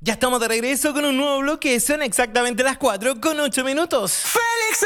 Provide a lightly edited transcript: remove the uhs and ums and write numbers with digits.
Ya estamos de regreso con un nuevo bloque. Son exactamente las 4:08. ¡Félix!